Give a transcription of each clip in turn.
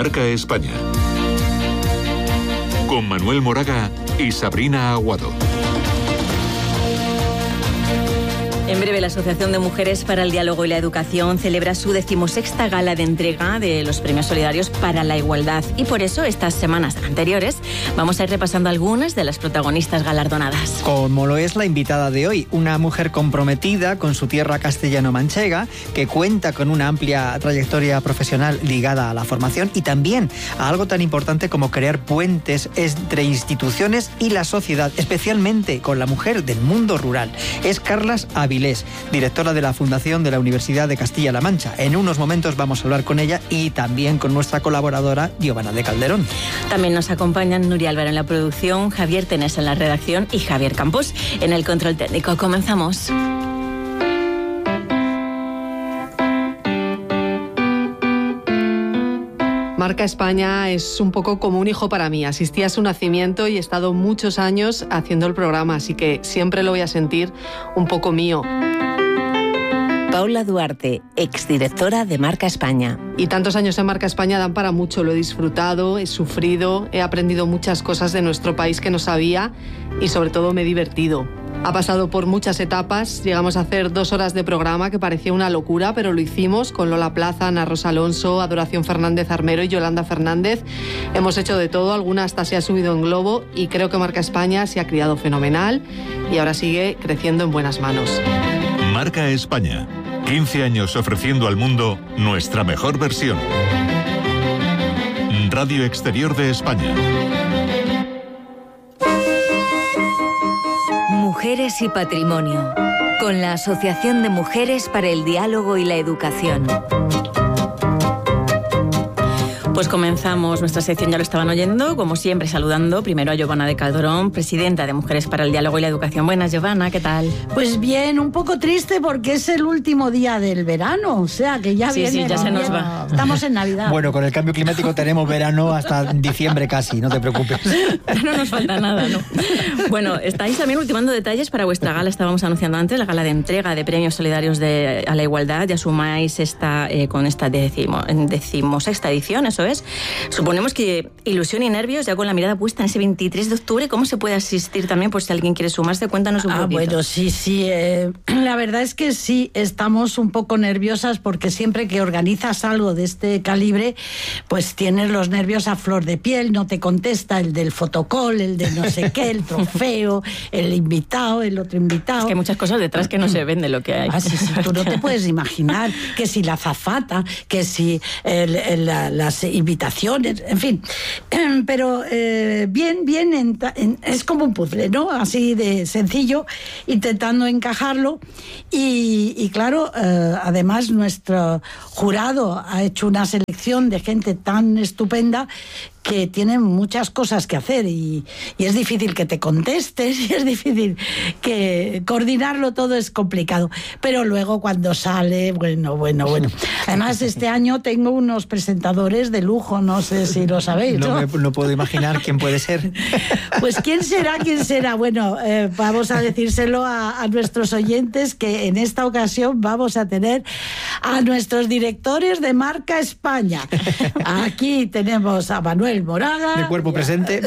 Marca España. Con Manuel Moraga y Sabrina Aguado. En breve, la Asociación de Mujeres para el Diálogo y la Educación celebra su 16ª gala de entrega de los Premios Solidarios para la Igualdad. Y por eso, estas semanas anteriores, vamos a ir repasando algunas de las protagonistas galardonadas. Como lo es la invitada de hoy, una mujer comprometida con su tierra castellano-manchega, que cuenta con una amplia trayectoria profesional ligada a la formación y también a algo tan importante como crear puentes entre instituciones y la sociedad, especialmente con la mujer del mundo rural. Es Carlas Avilés, directora de la Fundación de la Universidad de Castilla-La Mancha. En unos momentos vamos a hablar con ella y también con nuestra colaboradora Giovanna de Calderón. También nos acompañan Nuria Álvaro en la producción, Javier Tenés en la redacción y Javier Campos en el control técnico. Comenzamos. Marca España es un poco como un hijo para mí. Asistí a su nacimiento y he estado muchos años haciendo el programa, así que siempre lo voy a sentir un poco mío. Paula Duarte, exdirectora de Marca España. Y tantos años en Marca España dan para mucho. Lo he disfrutado, he sufrido, he aprendido muchas cosas de nuestro país que no sabía y sobre todo me he divertido. Ha pasado por muchas etapas, llegamos a hacer 2 horas de programa que parecía una locura, pero lo hicimos con Lola Plaza, Ana Rosa Alonso, Adoración Fernández Armero y Yolanda Fernández. Hemos hecho de todo, alguna hasta se ha subido en globo y creo que Marca España se ha criado fenomenal y ahora sigue creciendo en buenas manos. Marca España. 15 años ofreciendo al mundo nuestra mejor versión. Radio Exterior de España. Mujeres y Patrimonio, con la Asociación de Mujeres para el Diálogo y la Educación. Pues comenzamos nuestra sección, ya lo estaban oyendo, como siempre saludando primero a Giovanna de Calderón, presidenta de Mujeres para el Diálogo y la Educación. Buenas, Giovanna, ¿qué tal? Pues bien, un poco triste porque es el último día del verano, o sea que ya viene. Sí, ya se nos va. Estamos en Navidad. Bueno, con el cambio climático tenemos verano hasta diciembre casi, no te preocupes. No nos falta nada, ¿no? Bueno, estáis también ultimando detalles para vuestra gala, estábamos anunciando antes, la gala de entrega de premios solidarios a la igualdad. Ya sumáis con esta 16ª edición, eso es. Suponemos que ilusión y nervios, ya con la mirada puesta en ese 23 de octubre. ¿Cómo se puede asistir también por si alguien quiere sumarse? Cuéntanos un poquito. Bueno, sí. La verdad es que sí, estamos un poco nerviosas porque siempre que organizas algo de este calibre, pues tienes los nervios a flor de piel, no te contesta el del fotocall, el de no sé qué, el trofeo, el invitado, el otro invitado. Es que hay muchas cosas detrás que no se ven de lo que hay. Sí, tú no te puedes imaginar que si la azafata, que si las invitaciones, en fin, pero bien, es como un puzzle, ¿no? Así de sencillo, intentando encajarlo y claro, además nuestro jurado ha hecho una selección de gente tan estupenda que tienen muchas cosas que hacer y es difícil que te contestes y es difícil que coordinarlo todo, es complicado, pero luego cuando sale, bueno. Además este año tengo unos presentadores de lujo, no sé si lo sabéis, ¿no? No puedo imaginar quién puede ser. Pues ¿quién será? Bueno, vamos a decírselo a nuestros oyentes que en esta ocasión vamos a tener a nuestros directores de Marca España. Aquí tenemos a Manuel Moraga, de cuerpo presente,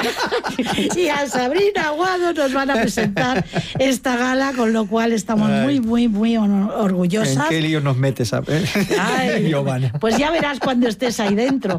y a Sabrina Aguado. Nos van a presentar esta gala, con lo cual estamos muy orgullosas. ¿En qué lío nos metes, Giovanna? Pues ya verás cuando estés ahí dentro.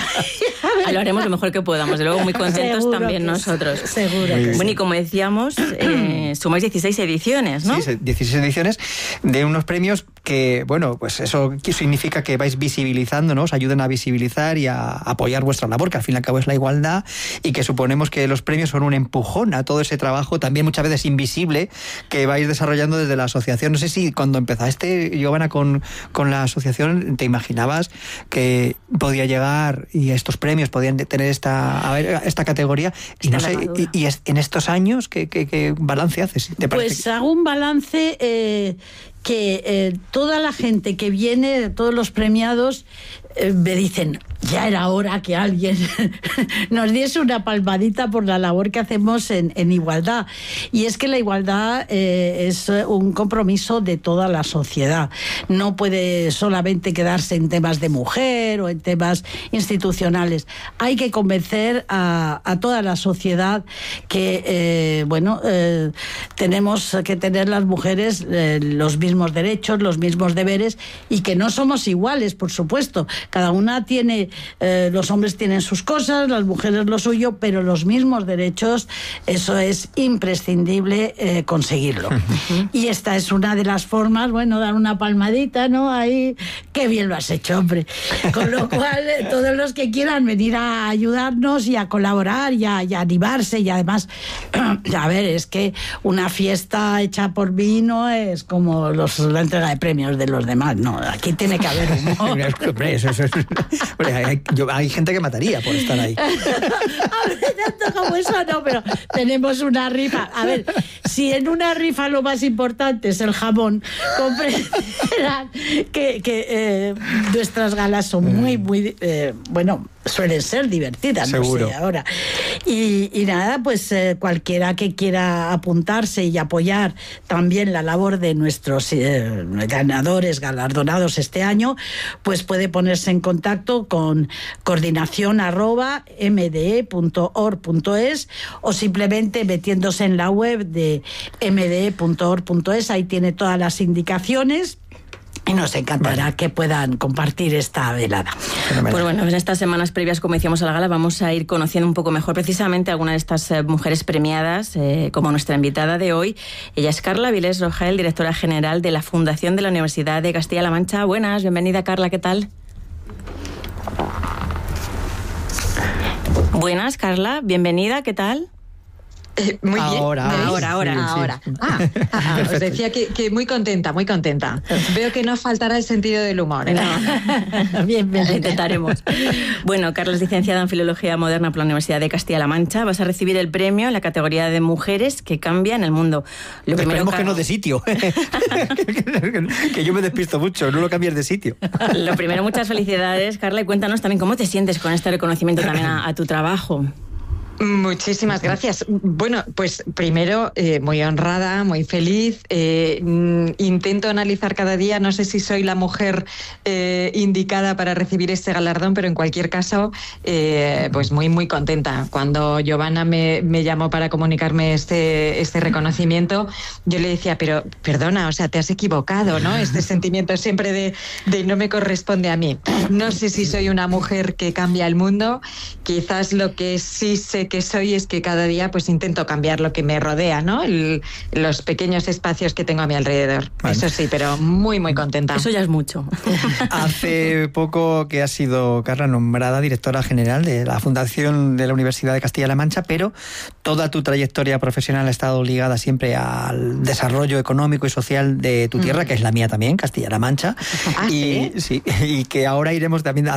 Lo haremos lo mejor que podamos, de luego muy contentos. Seguro también nosotros. Seguro. Bueno, y como decíamos, sumáis 16 ediciones, ¿no? Sí, 16 ediciones de unos premios que, bueno, pues eso significa que vais visibilizando, ¿no? Os ayudan a visibilizar y a apoyar vuestra labor, que al fin y al cabo es la igualdad, y que suponemos que los premios son un empujón a todo ese trabajo, también muchas veces invisible, que vais desarrollando desde la asociación. No sé si cuando empezaste, Giovanna, con la asociación, te imaginabas que podía llegar y estos premios podían tener esta categoría, y no sé, en estos años, ¿qué balance haces? ¿Te parece? Pues hago un balance que toda la gente que viene, todos los premiados, me dicen, ya era hora que alguien nos diese una palmadita por la labor que hacemos en igualdad. Y es que la igualdad es un compromiso de toda la sociedad. No puede solamente quedarse en temas de mujer o en temas institucionales. Hay que convencer a toda la sociedad que, tenemos que tener las mujeres los mismos derechos, los mismos deberes, y que no somos iguales, por supuesto. Cada una tiene, los hombres tienen sus cosas, las mujeres lo suyo, pero los mismos derechos, eso es imprescindible conseguirlo. Y esta es una de las formas, dar una palmadita, ¿no? Ahí, qué bien lo has hecho, hombre. Con lo cual, todos los que quieran venir a ayudarnos y a colaborar y a animarse, y además, a ver, es que una fiesta hecha por mí no es como la entrega de premios de los demás, no, aquí tiene que haber humor. Hay gente que mataría por estar ahí. A ver, tanto como eso no, pero tenemos una rifa. A ver, si en una rifa lo más importante es el jamón, comprenderán que nuestras galas son muy, suelen ser divertidas. Seguro. No sé, ahora. Y nada, pues cualquiera que quiera apuntarse y apoyar también la labor de nuestros ganadores, galardonados este año, pues puede ponerse en contacto con coordinación@mde.org.es o simplemente metiéndose en la web de mde.org.es. Ahí tiene todas las indicaciones. Y nos encantará que puedan compartir esta velada. Pues bueno, en estas semanas previas, como decíamos a la gala, vamos a ir conociendo un poco mejor precisamente algunas de estas mujeres premiadas, como nuestra invitada de hoy. Ella es Carla Vilés Rogel, directora general de la Fundación de la Universidad de Castilla-La Mancha. Buenas, bienvenida, Carla, ¿qué tal? Buenas, Carla, bienvenida, ¿qué tal? Muy bien. Ahora. Os decía que muy contenta. Veo que no faltará el sentido del humor. No. Bien, lo intentaremos. Bueno, Carla es licenciada en Filología Moderna por la Universidad de Castilla-La Mancha. Vas a recibir el premio en la categoría de mujeres que cambian el mundo. Esperemos que no de sitio. Que yo me despisto mucho, no lo cambies de sitio. Lo primero, muchas felicidades, Carla, y cuéntanos también cómo te sientes con este reconocimiento también a tu trabajo. Muchísimas gracias. Bueno, pues primero, muy honrada, muy feliz. Intento analizar cada día, no sé si soy la mujer indicada para recibir este galardón, pero en cualquier caso, pues muy, muy contenta. Cuando Giovanna me llamó para comunicarme este reconocimiento, yo le decía, pero perdona, o sea, te has equivocado, ¿no? Este sentimiento siempre de no me corresponde a mí. No sé si soy una mujer que cambia el mundo, quizás lo que sí sé que soy es que cada día pues intento cambiar lo que me rodea, ¿no? Los pequeños espacios que tengo a mi alrededor. Vale. Eso sí, pero muy, muy contenta. Eso ya es mucho. Hace poco que has sido, Carla, nombrada directora general de la Fundación de la Universidad de Castilla-La Mancha, pero toda tu trayectoria profesional ha estado ligada siempre al desarrollo económico y social de tu tierra, que es la mía también, Castilla-La Mancha. ¿Sí? Sí, y que ahora iremos también